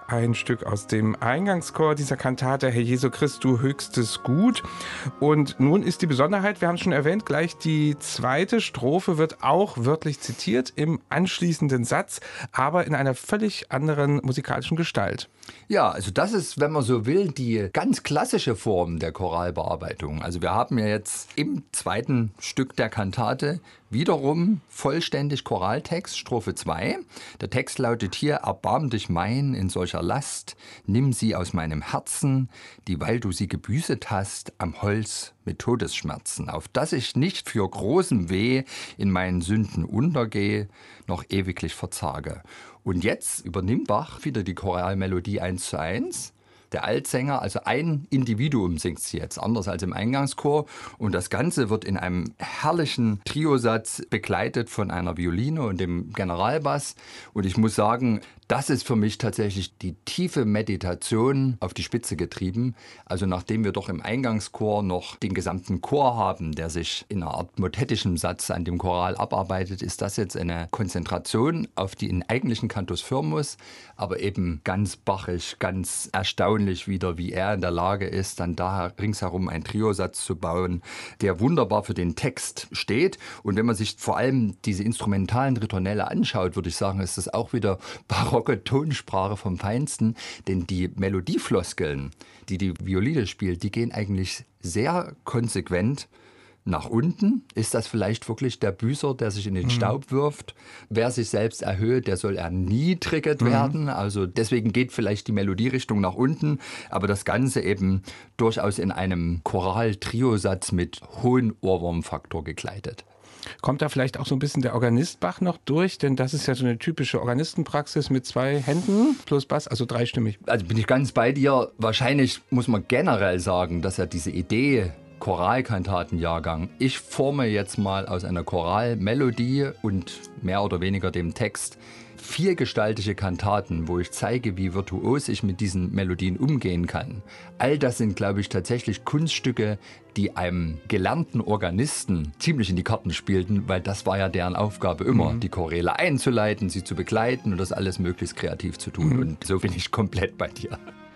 ein Stück aus dem Eingangschor dieser Kantate, Herr Jesu Christ, du höchstes Gut. Und nun ist die Besonderheit, wir haben es schon erwähnt, gleich die zweite Strophe wird auch wörtlich zitiert im anschließenden Satz, aber in einer völlig anderen musikalischen Gestalt. Ja, also das ist, wenn man so will, die ganz klassische Form der Choralbearbeitung. Also wir haben ja jetzt im zweiten Stück der Kantate wiederum vollständig Choraltext, Strophe 2. Der Text lautet hier: Erbarm dich mein in solcher Last, nimm sie aus meinem Herzen, dieweil du sie gebüßet hast am Holz mit Todesschmerzen, auf dass ich nicht für großem Weh in meinen Sünden untergehe, noch ewiglich verzage. Und jetzt übernimmt Bach wieder die Choralmelodie 1:1. Der Altsänger, also ein Individuum singt sie jetzt, anders als im Eingangschor. Und das Ganze wird in einem herrlichen Triosatz begleitet von einer Violine und dem Generalbass. Und ich muss sagen, das ist für mich tatsächlich die tiefe Meditation auf die Spitze getrieben. Also nachdem wir doch im Eingangschor noch den gesamten Chor haben, der sich in einer Art motettischem Satz an dem Choral abarbeitet, ist das jetzt eine Konzentration auf den eigentlichen Cantus firmus, aber eben ganz bachig, ganz erstaunlich wieder, wie er in der Lage ist, dann da ringsherum einen Triosatz zu bauen, der wunderbar für den Text steht. Und wenn man sich vor allem diese instrumentalen Ritornelle anschaut, würde ich sagen, ist das auch wieder barocke Tonsprache vom Feinsten, denn die Melodiefloskeln, die die Violine spielt, die gehen eigentlich sehr konsequent nach unten. Ist das vielleicht wirklich der Büßer, der sich in den Staub wirft? Wer sich selbst erhöht, der soll erniedrigt werden. Also deswegen geht vielleicht die Melodierichtung nach unten, aber das Ganze eben durchaus in einem Choral-Triosatz mit hohem Ohrwurmfaktor gekleidet. Kommt da vielleicht auch so ein bisschen der Organist Bach noch durch? Denn das ist ja so eine typische Organistenpraxis mit 2 Händen plus Bass, also dreistimmig. Also bin ich ganz bei dir. Wahrscheinlich muss man generell sagen, dass ja diese Idee Choralkantatenjahrgang, ich forme jetzt mal aus einer Choralmelodie und mehr oder weniger dem Text vielgestaltige Kantaten, wo ich zeige, wie virtuos ich mit diesen Melodien umgehen kann. All das sind, glaube ich, tatsächlich Kunststücke, die einem gelernten Organisten ziemlich in die Karten spielten, weil das war ja deren Aufgabe immer, die Choräle einzuleiten, sie zu begleiten und das alles möglichst kreativ zu tun. Und so bin ich komplett bei dir.